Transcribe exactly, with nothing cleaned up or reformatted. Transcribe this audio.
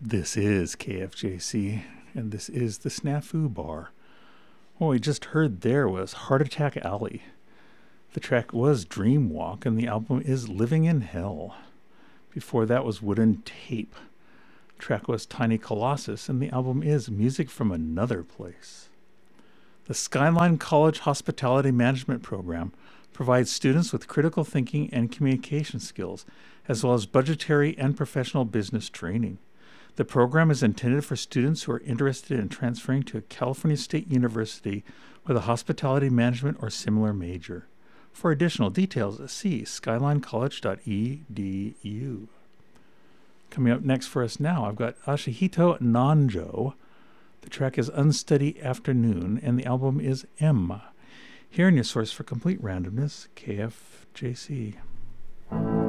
This is K F J C, and this is the Snafu Bar. What we just heard there was Heart Attack Alley. The track was Dream Walk, and the album is Living in Hell. Before that was Wooden Tape. The track was Tiny Colossus, and the album is Music from Another Place. The Skyline College Hospitality Management Program provides students with critical thinking and communication skills, as well as budgetary and professional business training. The program is intended for students who are interested in transferring to a California State University with a hospitality management or similar major. For additional details, see skyline college dot e d u. Coming up next for us now, I've got Ashihito Nanjo. The track is Unsteady Afternoon, and the album is M. Here in your source for complete randomness, K F J C.